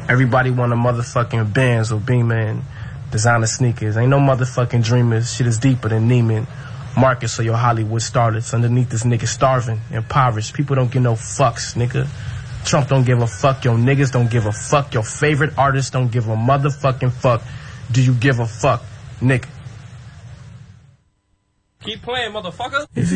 Everybody want a motherfucking Benz or Beamer and designer sneakers. Ain't no motherfucking dreamers. Shit is deeper than Neiman Marcus or your Hollywood starlets. Underneath this nigga starving, impoverished. People don't give no fucks, nigga. Trump don't give a fuck. Your niggas don't give a fuck. Your favorite artists don't give a motherfucking fuck. Do you give a fuck, nigga? Keep playing, motherfucker. If